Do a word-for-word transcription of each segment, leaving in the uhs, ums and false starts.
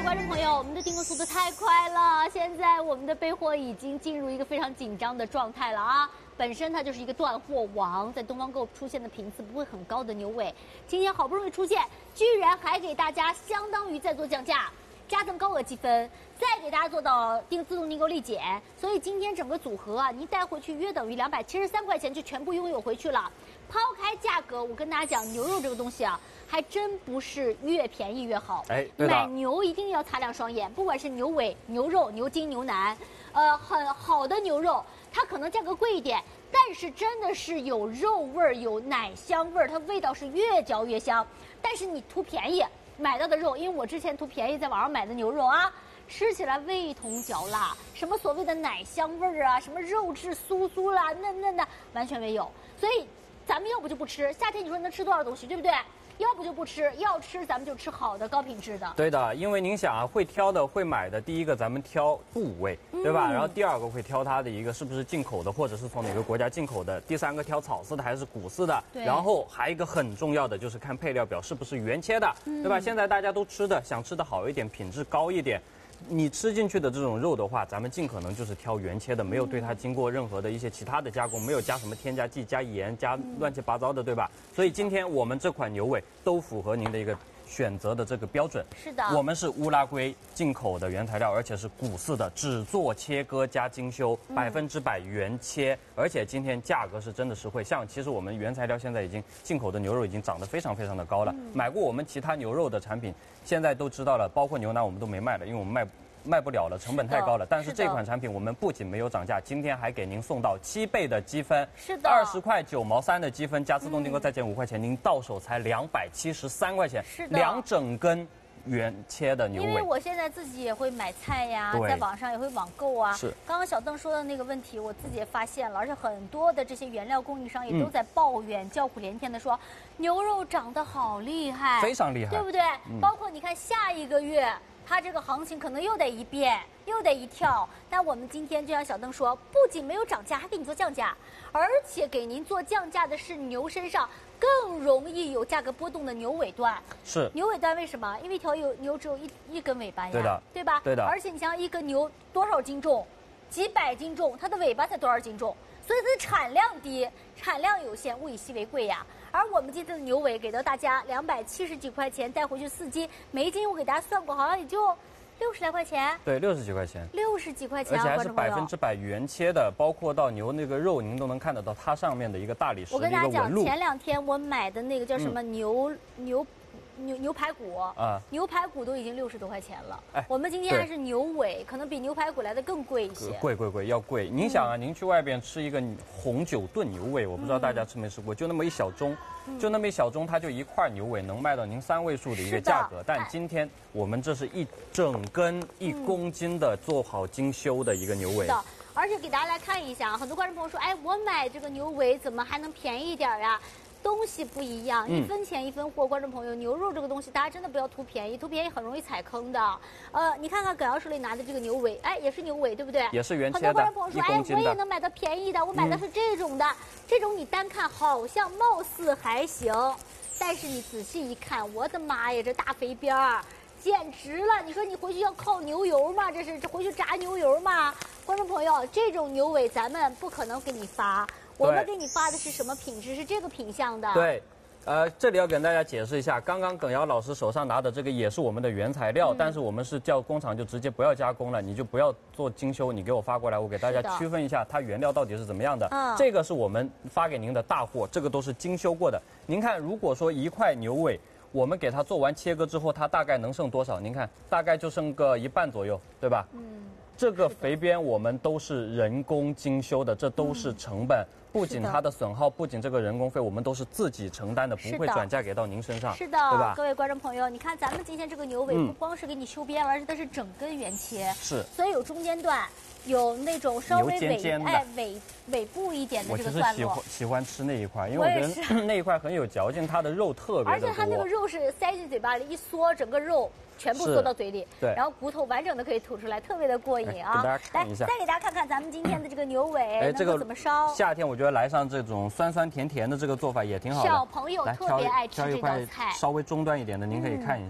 观众朋友，我们的订购速度太快了，现在我们的备货已经进入一个非常紧张的状态了啊！本身它就是一个断货王，在东方购出现的频次不会很高的牛尾，今天好不容易出现，居然还给大家相当于在做降价。 加赠高额积分，再给大家做到订自动订购立减，所以今天整个组合啊，您带回去约等于两百七十三块钱就全部拥有回去了。抛开价格，我跟大家讲，牛肉这个东西啊，还真不是越便宜越好。 哎，对的。 买牛一定要擦亮双眼，不管是牛尾、牛肉、牛筋、牛腩，呃，很好的牛肉，它可能价格贵一点，但是真的是有肉味儿、有奶香味儿，它味道是越嚼越香。但是你图便宜。 买到的肉，因为我之前图便宜，在网上买的牛肉啊，吃起来味同嚼蜡，什么所谓的奶香味儿啊，什么肉质酥酥啦、嫩嫩的，完全没有。所以咱们要不就不吃，夏天你说能吃多少东西，对不对？要不就不吃，要吃咱们就吃好的、高品质的。 对的，因为您想啊，会挑的、会买的，第一个咱们挑部位，对吧？嗯、然后第二个会挑它的一个是不是进口的，或者是从哪个国家进口的。第三个挑草饲的还是谷饲的。然后还有一个很重要的就是看配料表是不是原切的，嗯、对吧？现在大家都吃的，想吃的好一点，品质高一点。 你吃进去的这种肉的话，咱们尽可能就是挑原切的，没有对它经过任何的一些其他的加工，没有加什么添加剂、加盐、加乱七八糟的，对吧？所以今天我们这款牛尾都符合您的一个选择的这个标准。 是的， 我们是乌拉圭进口的原材料，而且是谷饲的，只做切割加精修，百分之百原切，而且今天价格是真的实惠。像其实我们原材料现在已经进口的牛肉已经涨得非常非常的高了，嗯、买过我们其他牛肉的产品。 现在都知道了，包括牛腩我们都没卖了，因为我们卖卖不了了，成本太高了。但是这款产品我们不仅没有涨价，今天还给您送到七倍的积分， 是的， 二十块九毛三的积分加自动订购再减五块钱，您到手才两百七十三块钱， 是的， 两整根。 原切的牛尾， 因为我现在自己也会买菜呀，在网上也会网购啊。 是。 刚刚小邓说的那个问题，我自己也发现了，而且很多的这些原料供应商也都在抱怨，嗯、叫苦连天的说，牛肉涨得好厉害， 非常厉害， 对不对？ 嗯、 包括你看下一个月。 它这个行情可能又得一变，又得一跳。但我们今天就像小邓说，不仅没有涨价，还给你做降价，而且给您做降价的是牛身上更容易有价格波动的牛尾段。 是牛尾段为什么？因为一条有牛只有一一根尾巴呀， 对的， 对吧？ 对的。 而且你想想，一个牛多少斤重？几百斤重，它的尾巴才多少斤重？ 所以它的产量低，产量有限，物以稀为贵呀。而我们今天的牛尾给到大家两百七十几块钱，带回去四斤，每一斤我给大家算过，好像也就六十来块钱。对， 六十几块钱。 六十几块钱、啊， 而且还是百分之百原切的，包括到牛那个肉，您都能看得到它上面的一个大理石的一个纹路。 我跟大家讲，前两天我买的那个叫什么牛、嗯、牛。 牛牛排骨啊，牛排骨都已经六十多块钱了。哎，我们今天还是牛尾，可能比牛排骨来的更贵一些。 贵贵贵，要贵。您想啊，嗯、您去外边吃一个红酒炖牛尾，我不知道大家吃没吃过，嗯、就那么一小盅，嗯、就那么一小盅，它就一块牛尾能卖到您三位数的一个价格。但今天我们这是一整根一公斤的做好精修的一个牛尾。 是的，而且给大家来看一下，很多观众朋友说，哎，我买这个牛尾怎么还能便宜一点呀？ 东西不一样， 嗯、 一分钱一分货。观众朋友，牛肉这个东西，大家真的不要图便宜，图便宜很容易踩坑的。呃，你看看耿瑶手里拿的这个牛尾，哎，也是牛尾，对不对？ 也是原切的。 很多观众朋友说，哎，我也能买到便宜的，我买的是这种的。嗯、这种你单看好像貌似还行，但是你仔细一看，我的妈呀，这大肥边儿，简直了！你说你回去要靠牛油吗？这是这回去炸牛油吗？观众朋友，这种牛尾咱们不可能给你发。 我们给你发的是什么品质？是这个品相的。 对，呃，这里要跟大家解释一下，刚刚耿瑶老师手上拿的这个也是我们的原材料，嗯、但是我们是叫工厂就直接不要加工了，你就不要做精修，你给我发过来，我给大家区分一下它原料到底是怎么样的。嗯，这个是我们发给您的大货，这个都是精修过的。您看，如果说一块牛尾，我们给它做完切割之后，它大概能剩多少？您看，大概就剩个一半左右，对吧？嗯。 这个肥边我们都是人工精修的，这都是成本。嗯、不仅它的损耗，不仅这个人工费，我们都是自己承担的，不会转嫁给到您身上。 是的， 对吧？ 各位观众朋友，你看咱们今天这个牛尾不光是给你修边了，嗯、而且它是整根原切， 是， 所以有中间段。 有那种稍微尾尖尖哎尾尾部一点的这个段落， 我其实喜欢喜欢吃那一块，因为我觉得那一块很有嚼劲，它的肉特别的多， 而且它那个肉是塞进嘴巴里一嗦，整个肉全部嗦到嘴里， 对， 然后骨头完整的可以吐出来，特别的过瘾啊！ 给大家看一下， 来再给大家看看咱们今天的这个牛尾， 哎，这个怎么烧？ 夏天我觉得来上这种酸酸甜甜的这个做法也挺好的， 小朋友特别爱吃这道菜， 稍微中端一点的，您可以看一下。嗯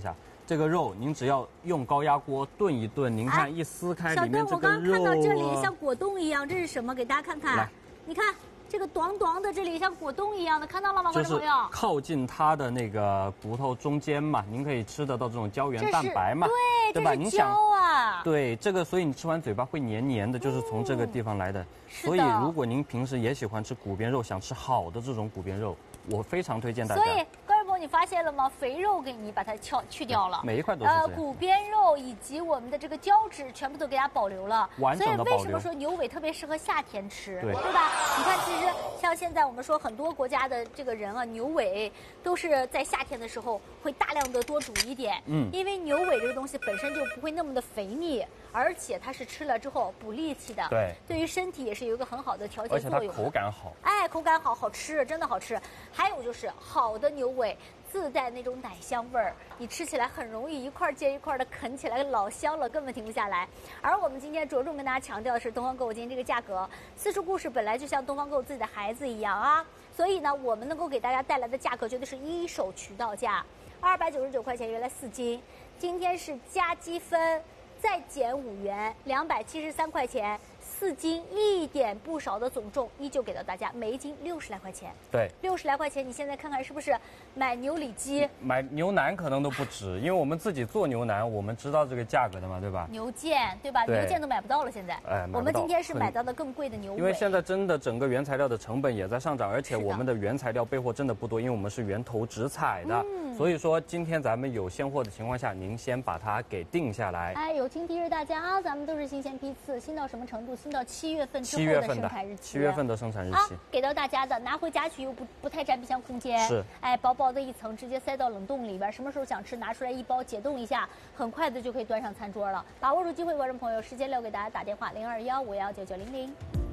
这个肉您只要用高压锅炖一炖，您看一撕开里面这个肉、啊， 小邓，我刚刚看到这里像果冻一样，这是什么？给大家看看，你看。这个短短的这里像果冻一样的，看到了吗，观众朋友？ 就是靠近它的那个骨头中间嘛，您可以吃得到这种胶原蛋白嘛， 对， 对吧？ 这是胶啊， 对，这个所以你吃完嘴巴会黏黏的，就是从这个地方来的。嗯、所以如果您平时也喜欢吃骨边肉，想吃好的这种骨边肉，我非常推荐大家。 所以。你发现了吗？肥肉给你把它敲去掉了， 每一块都是这样。呃， 骨边肉以及我们的这个胶质全部都给它保留了， 完整的保留。 所以为什么说牛尾特别适合夏天吃， 对对吧？你看，其实像现在我们说很多国家的这个人啊，牛尾都是在夏天的时候会大量的多煮一点，嗯，因为牛尾这个东西本身就不会那么的肥腻，而且它是吃了之后补力气的， 对， 对于身体也是有一个很好的调节作用， 而且它口感好， 哎，口感好，好吃，真的好吃。还有就是好的牛尾。自带那种奶香味儿，你吃起来很容易一块接一块的啃起来，老香了，根本停不下来。而我们今天着重跟大家强调的是东方购物今天这个价格，私塾故事本来就像东方购物自己的孩子一样啊，所以呢，我们能够给大家带来的价格绝对是一手渠道价，二百九十九块钱原来四斤，今天是加积分再减五元，两百七十三块钱。四斤一点不少的总重依旧给到大家，每一斤六十来块钱。 对， 六十来块钱，你现在看看是不是买牛里脊、 买牛腩可能都不止，因为我们自己做牛腩，我们知道这个价格的嘛，对吧？ 牛腱，对吧？ 对牛腱都买不到了，现在。 哎， 我们今天是买到的更贵的牛尾。 因为现在真的整个原材料的成本也在上涨，而且我们的原材料备货真的不多，因为我们是源头直采的，嗯、所以说今天咱们有现货的情况下，您先把它给定下来。 哎，友情提示大家啊，咱们都是新鲜批次，新到什么程度？新到七月份之后的生产日期。 七月份的生产日期。 啊，给到大家的，拿回家去又不不太占冰箱空间。 是。 哎，薄薄的一层，直接塞到冷冻里边，什么时候想吃拿出来一包解冻一下，很快的就可以端上餐桌了。把握住机会，观众朋友，时间留给大家打电话零二幺五幺九九零零。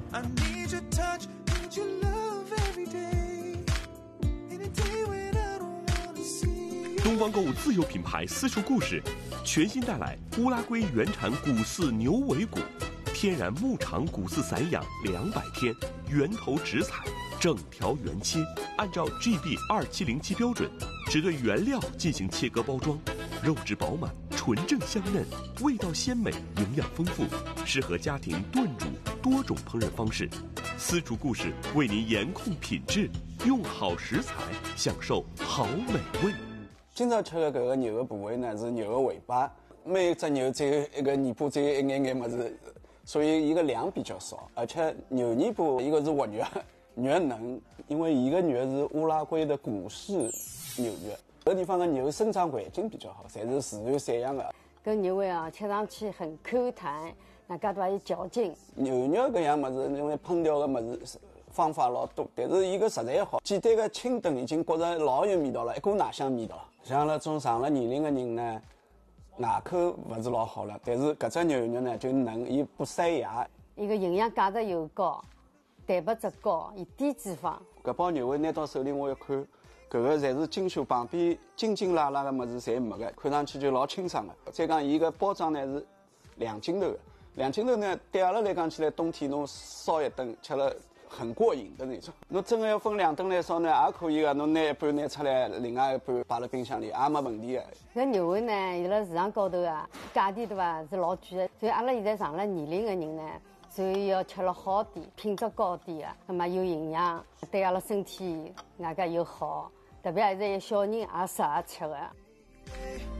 东方购物自有品牌私塾故事，全新带来乌拉圭原产骨饲牛尾骨，天然牧场骨饲散养两百天，源头直采，整条原切，按照 G B 二七零七标准，只对原料进行切割包装，肉质饱满，纯正香嫩，味道鲜美，营养丰富，适合家庭炖煮多种烹饪方式。私厨故事为您严控品质，用好食材，享受好美味。 今朝吃的搿个牛的部位呢是牛的尾巴，每只牛只有一个尾巴，只有一眼眼么子，所以伊个量比较少。而且牛尾巴一个是活肉，肉嫩，因为伊个肉是乌拉圭的骨饲牛肉，搿地方的牛生长环境比较好，侪是自然散养的。 搿牛尾啊，吃上去很 Q 弹，那搿多有嚼劲。 牛肉搿样么子，因为烹调的么子方法老多，但是伊个食材好，简单的清炖已经觉着老有味道了，一股奶香味道。像那种上了年龄的人呢，牙口不是老好了，但是搿只牛肉呢就嫩，伊不塞牙。 伊个营养价值又高，蛋白质高，伊低脂肪。 搿包牛尾拿到手里，我一看，搿个侪是精修，旁边筋筋拉拉的么子侪没个，看上去就老清爽的。再讲伊个包装呢是两斤头的，两斤头呢对阿拉来讲起来，冬天侬烧一顿吃了。很过瘾的那种，侬真的要分两顿来烧呢，也可以的。侬拿一半拿出来，另外一半摆辣冰箱里，也没问题的。 搿牛尾呢，伊辣市场高头啊，价钿对伐是老贵的，所以阿拉现在上了年龄的人呢，所以要吃了好点，品质高点的，那么有营养，对阿拉身体外加又好，特别现在有小人也适合吃的。